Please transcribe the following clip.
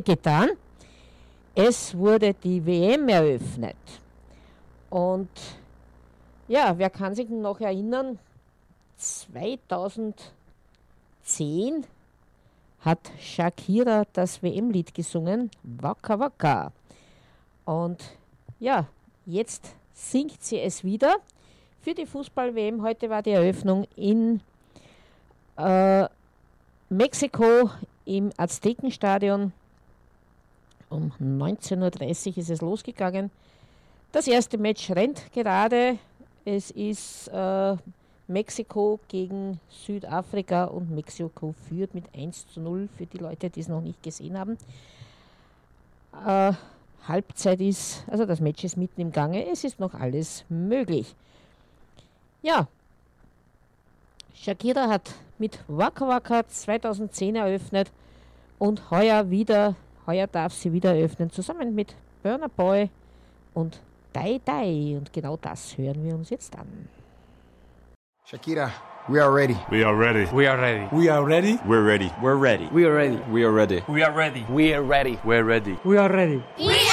getan. Es wurde die WM eröffnet. Und ja, wer kann sich noch erinnern, 2010 hat Shakira das WM-Lied gesungen, Waka Waka. Und ja, jetzt singt sie es wieder für die Fußball-WM. Heute war die Eröffnung in Mexiko im Aztekenstadion. Um 19:30 Uhr ist es losgegangen. Das erste Match rennt gerade. Es ist Mexiko gegen Südafrika und Mexiko führt mit 1:0 für die Leute, die es noch nicht gesehen haben. Halbzeit ist, also das Match ist mitten im Gange, es ist noch alles möglich. Ja, Shakira hat mit Waka Waka 2010 eröffnet und heuer darf sie wieder eröffnen, zusammen mit Burna Boy und Die Die. Und genau das hören wir uns jetzt an. Shakira, we are ready. We are ready. We are ready. We are ready. We're ready. We're ready. We are ready. We are ready. We are ready. We are ready. We're ready. We are ready. We